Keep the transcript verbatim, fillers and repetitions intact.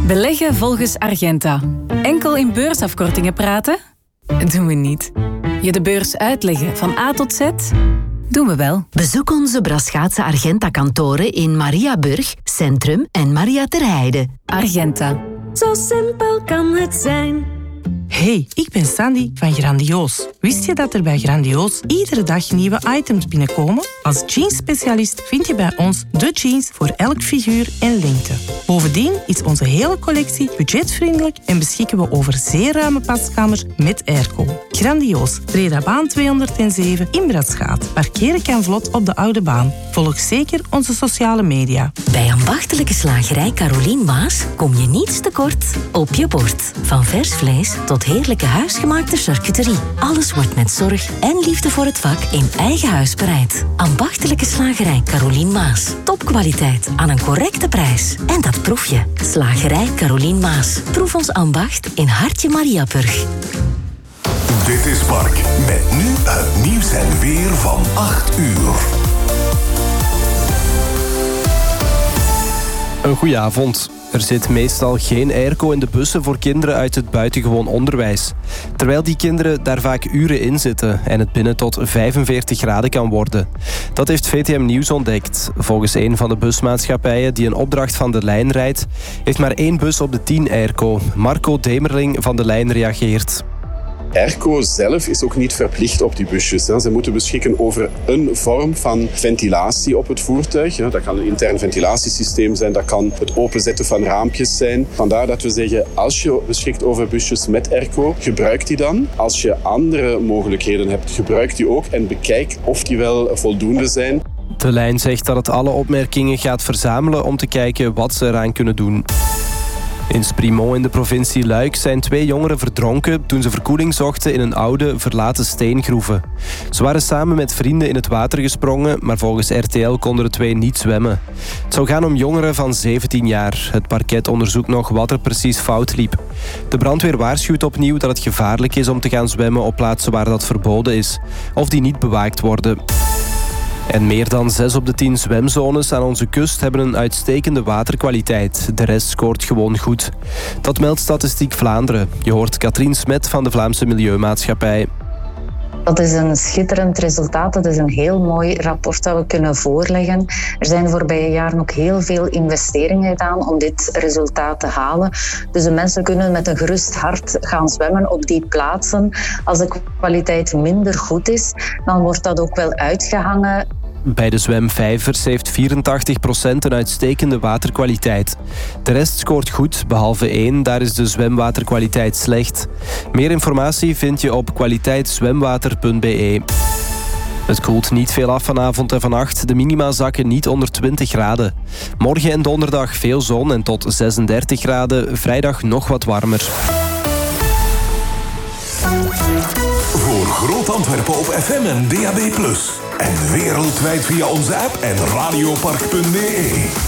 Beleggen volgens Argenta. Enkel in beursafkortingen praten? Doen we niet. Je de beurs uitleggen van A tot Z? Doen we wel. Bezoek onze Braschaatse Argenta-kantoren in Mariaburg, Centrum en Maria ter Heide. Argenta. Zo simpel kan het zijn. Hey, ik ben Sandy van Grandioos. Wist je dat er bij Grandioos iedere dag nieuwe items binnenkomen? Als jeansspecialist vind je bij ons de jeans voor elk figuur en lengte. Bovendien is onze hele collectie budgetvriendelijk en beschikken we over zeer ruime paskamers met airco. Grandioos, Bredabaan tweehonderdzeven in Bradschaat. Parkeren kan vlot op de Oude Baan. Volg zeker onze sociale media. Bij ambachtelijke slagerij Carolien Maas kom je niets tekort op je bord. Van vers vlees tot heerlijke huisgemaakte charcuterie. Alles wordt met zorg en liefde voor het vak in eigen huis bereid. Ambachtelijke slagerij Carolien Maas. Topkwaliteit aan een correcte prijs. En dat proef je. Slagerij Carolien Maas. Proef ons ambacht in Hartje Mariaburg. Dit is Park. Met nu het nieuws en weer van acht uur. Een goeie avond. Er zit meestal geen airco in de bussen voor kinderen uit het buitengewoon onderwijs. Terwijl die kinderen daar vaak uren in zitten en het binnen tot vijfenveertig graden kan worden. Dat heeft V T M Nieuws ontdekt. Volgens een van de busmaatschappijen die een opdracht van de lijn rijdt, heeft maar één bus op de tien airco. Marco Demerling van de lijn reageert. Airco zelf is ook niet verplicht op die busjes. Ze moeten beschikken over een vorm van ventilatie op het voertuig. Dat kan een intern ventilatiesysteem zijn, dat kan het openzetten van raampjes zijn. Vandaar dat we zeggen, als je beschikt over busjes met airco, gebruik die dan. Als je andere mogelijkheden hebt, gebruik die ook en bekijk of die wel voldoende zijn. De lijn zegt dat het alle opmerkingen gaat verzamelen om te kijken wat ze eraan kunnen doen. In Sprimont in de provincie Luik zijn twee jongeren verdronken toen ze verkoeling zochten in een oude, verlaten steengroeve. Ze waren samen met vrienden in het water gesprongen, maar volgens R T L konden de twee niet zwemmen. Het zou gaan om jongeren van zeventien jaar. Het parket onderzoekt nog wat er precies fout liep. De brandweer waarschuwt opnieuw dat het gevaarlijk is om te gaan zwemmen op plaatsen waar dat verboden is, of die niet bewaakt worden. En meer dan zes op de tien zwemzones aan onze kust hebben een uitstekende waterkwaliteit. De rest scoort gewoon goed. Dat meldt Statistiek Vlaanderen. Je hoort Katrien Smet van de Vlaamse Milieumaatschappij. Dat is een schitterend resultaat. Dat is een heel mooi rapport dat we kunnen voorleggen. Er zijn de voorbije jaren ook heel veel investeringen gedaan om dit resultaat te halen. Dus de mensen kunnen met een gerust hart gaan zwemmen op die plaatsen. Als de kwaliteit minder goed is, dan wordt dat ook wel uitgehangen. Bij de zwemvijvers heeft vierentachtig procent een uitstekende waterkwaliteit. De rest scoort goed, behalve één, daar is de zwemwaterkwaliteit slecht. Meer informatie vind je op kwaliteitszwemwater punt b e. Het koelt niet veel af vanavond en vannacht. De minima zakken niet onder twintig graden. Morgen en donderdag veel zon en tot zesendertig graden. Vrijdag nog wat warmer. Voor Groot Antwerpen op F M en D A B plus. En wereldwijd via onze app en radiopark punt b e.